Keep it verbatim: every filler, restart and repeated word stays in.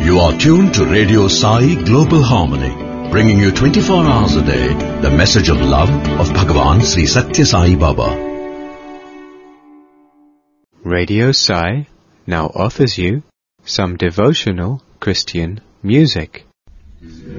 You are tuned to Radio Sai Global Harmony, bringing you twenty-four hours a day the message of love of Bhagavan Sri Satya Sai Baba. Radio Sai now offers you some devotional Christian music.